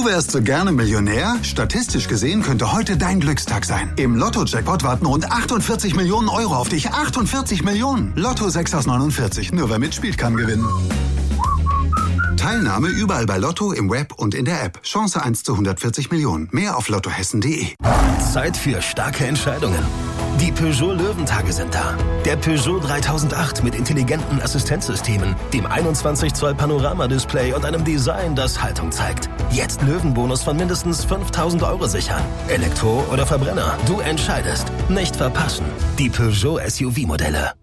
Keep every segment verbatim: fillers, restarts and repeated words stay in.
Du wärst so gerne Millionär? Statistisch gesehen könnte heute dein Glückstag sein. Im Lotto-Jackpot warten rund achtundvierzig Millionen Euro auf dich. achtundvierzig Millionen! Lotto sechs aus neunundvierzig. Nur wer mitspielt, kann gewinnen. Teilnahme überall bei Lotto, im Web und in der App. Chance eins zu hundertvierzig Millionen. Mehr auf lottohessen punkt de. Zeit für starke Entscheidungen. Die Peugeot Löwentage sind da. Der Peugeot dreitausendacht mit intelligenten Assistenzsystemen, dem einundzwanzig Zoll Panoramadisplay und einem Design, das Haltung zeigt. Jetzt Löwenbonus von mindestens fünftausend Euro sichern. Elektro oder Verbrenner, du entscheidest. Nicht verpassen. Die Peugeot S U V-Modelle.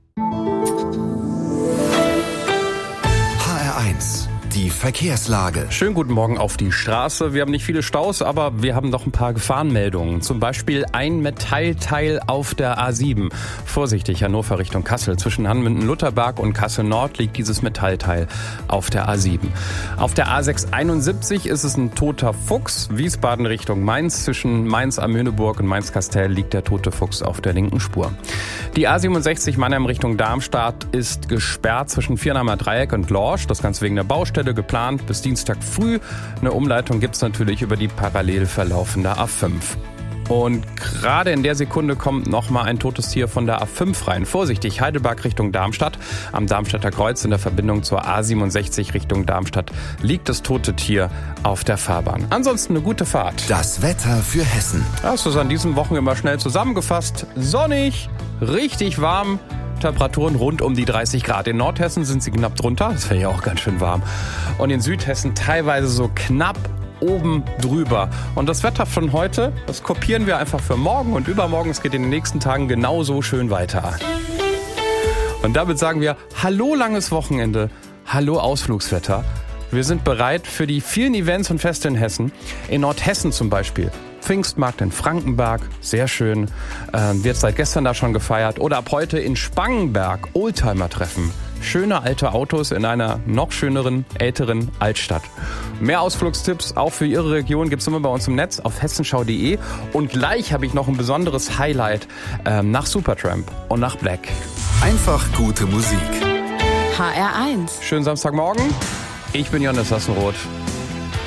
H R eins. Die Verkehrslage. Schönen guten Morgen auf die Straße. Wir haben nicht viele Staus, aber wir haben noch ein paar Gefahrenmeldungen. Zum Beispiel ein Metallteil auf der A sieben. Vorsichtig, Hannover Richtung Kassel. Zwischen Hanmünden-Lutherberg und Kassel-Nord liegt dieses Metallteil auf der A sieben. Auf der A sechshunderteinundsiebzig ist es ein toter Fuchs. Wiesbaden Richtung Mainz. Zwischen Mainz-Amöneburg und Mainz-Kastel liegt der tote Fuchs auf der linken Spur. Die A siebenundsechzig Mannheim Richtung Darmstadt ist gesperrt zwischen Viernheimer Dreieck und Lorsch. Das Ganze wegen der Baustelle geplant. Bis Dienstag früh. Eine Umleitung gibt es natürlich über die parallel verlaufende A fünf. Und gerade in der Sekunde kommt noch mal ein totes Tier von der A fünf rein. Vorsichtig, Heidelberg Richtung Darmstadt. Am Darmstädter Kreuz in der Verbindung zur A siebenundsechzig Richtung Darmstadt liegt das tote Tier auf der Fahrbahn. Ansonsten eine gute Fahrt. Das Wetter für Hessen. Das ist an diesem Wochenende mal schnell zusammengefasst. Sonnig, richtig warm. Temperaturen rund um die dreißig Grad. In Nordhessen sind sie knapp drunter. Das wäre ja auch ganz schön warm. Und in Südhessen teilweise so knapp oben drüber. Und das Wetter von heute, das kopieren wir einfach für morgen und übermorgen. Es geht in den nächsten Tagen genauso schön weiter. Und damit sagen wir Hallo langes Wochenende, Hallo Ausflugswetter. Wir sind bereit für die vielen Events und Feste in Hessen. In Nordhessen zum Beispiel. Pfingstmarkt in Frankenberg, sehr schön, ähm, wird seit gestern da schon gefeiert. Oder ab heute in Spangenberg, Oldtimer-Treffen. Schöne alte Autos in einer noch schöneren, älteren Altstadt. Mehr Ausflugstipps auch für Ihre Region gibt's immer bei uns im Netz auf hessenschau punkt de. Und gleich habe ich noch ein besonderes Highlight ähm, nach Supertramp und nach Black. Einfach gute Musik. H R eins. Schönen Samstagmorgen. Ich bin Jonas Sassenroth.